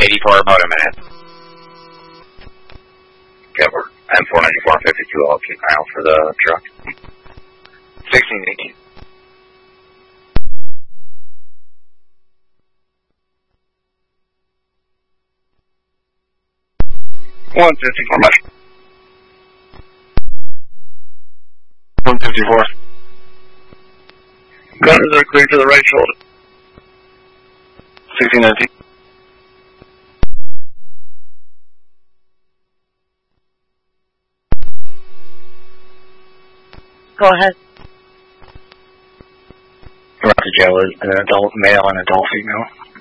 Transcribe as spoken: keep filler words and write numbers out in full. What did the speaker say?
eighty for about a minute. Okay, we're M four ninety-four and fifty-two. I'll keep an eye out for the truck. sixteen eighteen. one fifty-four, much. one fifty-four. Gunners are clear to the right shoulder. sixteen nineteen. Go ahead. Rocky Joe is an adult male and adult female.